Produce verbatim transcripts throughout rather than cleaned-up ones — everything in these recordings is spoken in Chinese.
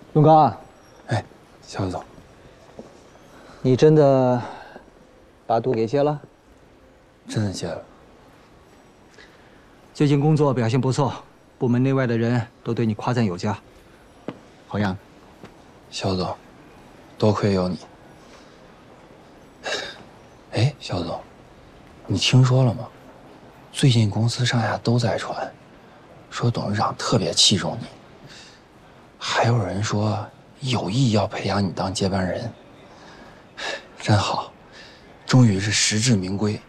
永刚， 哎，肖总， 你真的把赌给戒了？ 真的戒了。 最近工作表现不错，部门内外的人都对你夸赞有加。好样的， 肖总，多亏有你。哎，肖总，你听说了吗？最近公司上下都在传，说董事长特别器重你，还有人说有意要培养你当接班人。真好，终于是实至名归。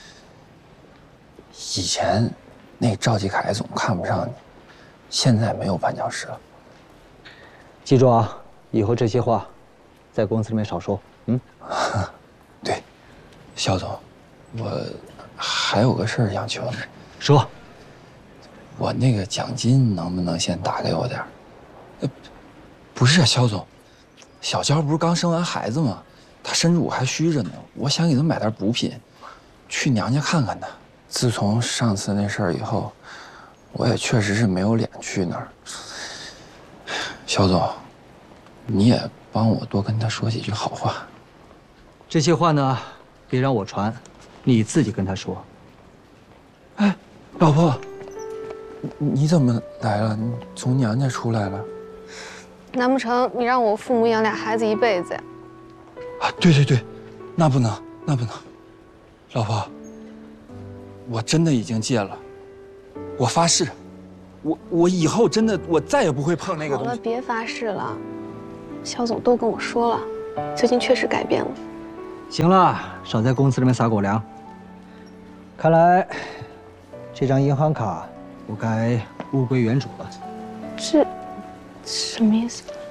以前那赵继凯总看不上你，现在没有绊脚石了。 记住啊，以后这些话在公司里面少说。嗯， 对，肖总，我还有个事儿想求你。 说， 我那个奖金能不能先打给我点儿？呃，不是啊，肖总，小娇不是刚生完孩子吗？她身乳还虚着呢，我想给她买点补品，去娘家看看她。自从上次那事儿以后，我也确实是没有脸去那儿。肖总，你也帮我多跟她说几句好话。 这些话呢，别让我传，你自己跟他说。 哎，老婆，你怎么来了？你从娘家出来了？ 难不成你让我父母养俩孩子一辈子呀？ 啊，对对对，那不能，那不能。老婆，我真的已经戒了，我发誓，我我以后真的我再也不会碰那个好了， 东西。 别发誓了。肖总都跟我说了，最近确实改变了。 行了，少在公司里面撒狗粮。看来这张银行卡我该物归原主了。 这什么意思？